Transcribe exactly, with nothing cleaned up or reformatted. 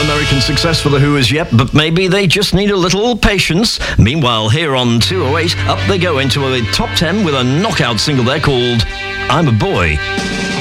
American success for The Who as yet, but maybe they just need a little patience. Meanwhile, here on two oh eight, up they go into a top ten with a knockout single there called I'm a Boy.